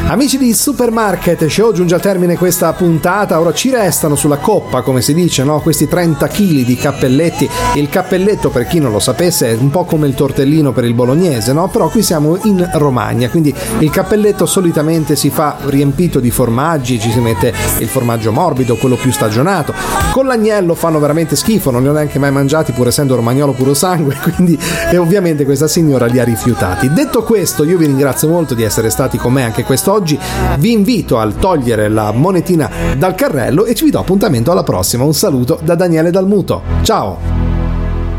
Amici di Supermarket Show, giunge a termine questa puntata. Ora ci restano sulla coppa, come si dice, no? Questi 30 kg di cappelletti. Il cappelletto, per chi non lo sapesse, è un po' come il tortellino per il bolognese, no? Però qui siamo in Romagna, quindi il cappelletto solitamente si fa riempito di formaggi, ci si mette il formaggio morbido, quello più stagionato. Con l'agnello fanno veramente schifo, non li ho neanche mai mangiati, pur essendo romagnolo puro sangue, quindi e ovviamente questa signora li ha rifiutati. Detto questo, io vi ringrazio molto di essere stati con me anche quest'oggi. Vi invito a togliere la monetina dal carrello e ci vi do appuntamento alla prossima. Un saluto da Daniele Dalmuto. Ciao!